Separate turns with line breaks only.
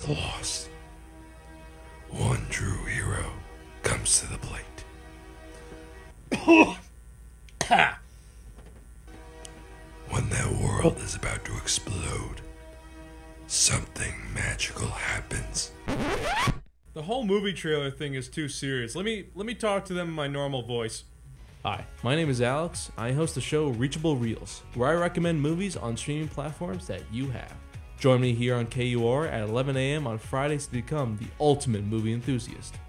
lost, one true hero comes to the plate. When their world is about to explode, something magical happens.
The whole movie trailer thing is too serious. Let me talk to them in my normal voice. Hi, my name is Alex. I host the show Reachable Reels, where I recommend movies on streaming platforms that you have. Join me here on KUR at 11 a.m. on Fridays to become the ultimate movie enthusiast.